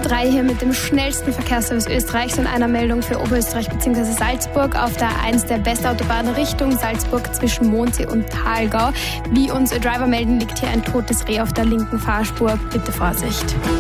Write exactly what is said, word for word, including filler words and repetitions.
drei hier mit dem schnellsten Verkehrsservice Österreichs und einer Meldung für Oberösterreich bzw. Salzburg. Auf der A eins der Westautobahn Richtung Salzburg zwischen Mondsee und Thalgau. Wie uns Driver melden, liegt hier ein totes Reh auf der linken Fahrspur. Bitte Vorsicht.